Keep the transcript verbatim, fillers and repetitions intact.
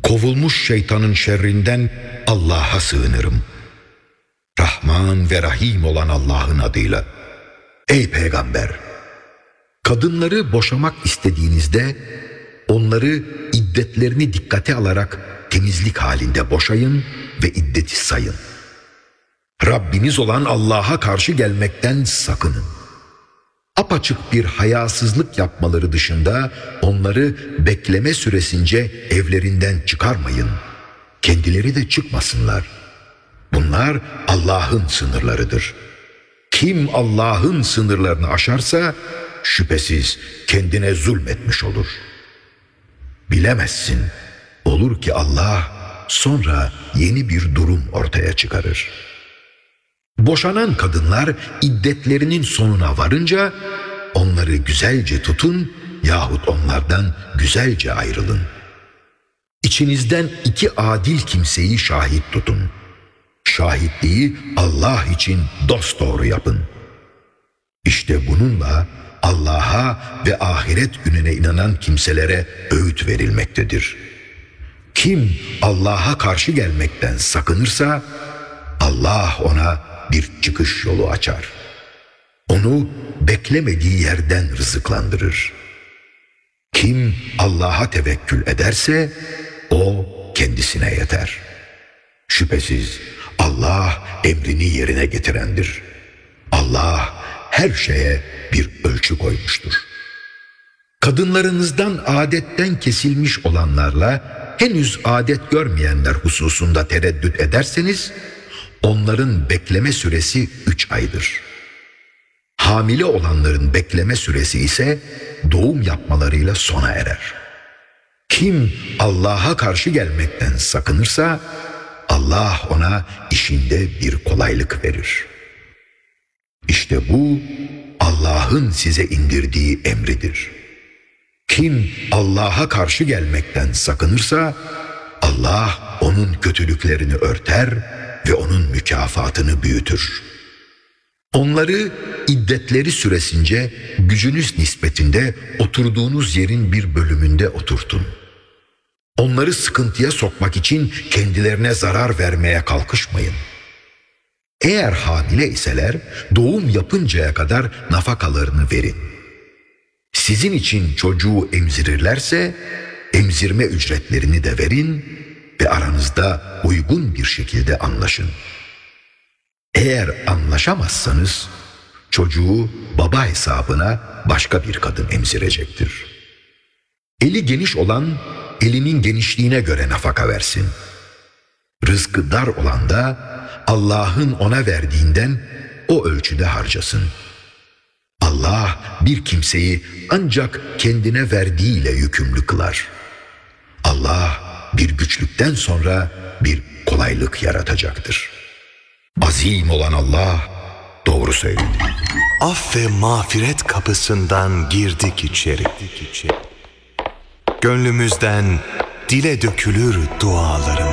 Kovulmuş şeytanın şerrinden Allah'a sığınırım. Rahman ve Rahim olan Allah'ın adıyla. Ey Peygamber! Kadınları boşamak istediğinizde onları iddetlerini dikkate alarak temizlik halinde boşayın ve iddeti sayın. Rabbiniz olan Allah'a karşı gelmekten sakının. Apaçık bir hayasızlık yapmaları dışında onları bekleme süresince evlerinden çıkarmayın. Kendileri de çıkmasınlar. Bunlar Allah'ın sınırlarıdır. Kim Allah'ın sınırlarını aşarsa şüphesiz kendine zulmetmiş olur. Bilemezsin, olur ki Allah sonra yeni bir durum ortaya çıkarır. Boşanan kadınlar iddetlerinin sonuna varınca onları güzelce tutun yahut onlardan güzelce ayrılın. İçinizden iki adil kimseyi şahit tutun. Şahitliği Allah için dosdoğru yapın. İşte bununla Allah'a ve ahiret gününe inanan kimselere öğüt verilmektedir. Kim Allah'a karşı gelmekten sakınırsa Allah ona bir çıkış yolu açar. Onu beklemediği yerden rızıklandırır. Kim Allah'a tevekkül ederse o kendisine yeter. Şüphesiz Allah emrini yerine getirendir. Allah her şeye bir ölçü koymuştur. Kadınlarınızdan adetten kesilmiş olanlarla henüz adet görmeyenler hususunda tereddüt ederseniz onların bekleme süresi üç aydır. Hamile olanların bekleme süresi ise doğum yapmalarıyla sona erer. Kim Allah'a karşı gelmekten sakınırsa Allah ona işinde bir kolaylık verir. İşte bu Allah'ın size indirdiği emridir. Kim Allah'a karşı gelmekten sakınırsa Allah onun kötülüklerini örter ve onun mükafatını büyütür. Onları iddetleri süresince gücünüz nispetinde oturduğunuz yerin bir bölümünde oturtun. Onları sıkıntıya sokmak için kendilerine zarar vermeye kalkışmayın. Eğer hamile iseler doğum yapıncaya kadar nafakalarını verin. Sizin için çocuğu emzirirlerse emzirme ücretlerini de verin ve aranızda uygun bir şekilde anlaşın. Eğer anlaşamazsanız çocuğu baba hesabına başka bir kadın emzirecektir. Eli geniş olan elinin genişliğine göre nafaka versin. Rızkı dar olan da Allah'ın ona verdiğinden o ölçüde harcasın. Allah bir kimseyi ancak kendine verdiğiyle yükümlü kılar. Allah bir güçlükten sonra bir kolaylık yaratacaktır. Azim olan Allah doğru söyledi. Af ve mağfiret kapısından girdik içeri. Gönlümüzden dile dökülür dualarımız.